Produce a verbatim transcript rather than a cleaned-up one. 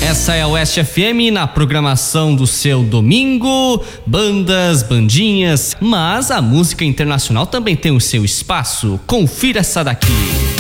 Essa é a Oeste F M na programação do seu domingo, bandas, bandinhas, mas a música internacional também tem o seu espaço. Confira essa daqui.